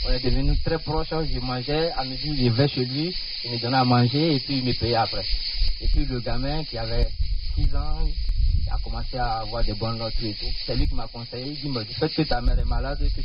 On est devenus très proches. Je mangeais, à midi, je vais chez lui, il me donnait à manger et puis il me payait après. Et puis le gamin qui avait 6 ans, a commencé à avoir des bonnes notes et tout. C'est lui qui m'a conseillé, il dit, du fait que ta mère est malade, que